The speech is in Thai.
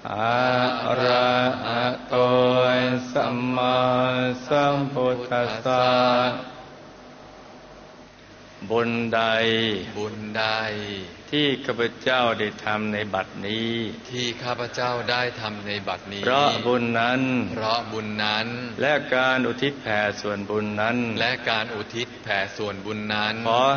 อะระหะโตสัมมาสัมพุทธัสสะบุญใดที่ข้าพเจ้าได้ทำในบัดนี้เพราะบุญนั้นและการอุทิศแผ่ส่วนบุญนั้นขอ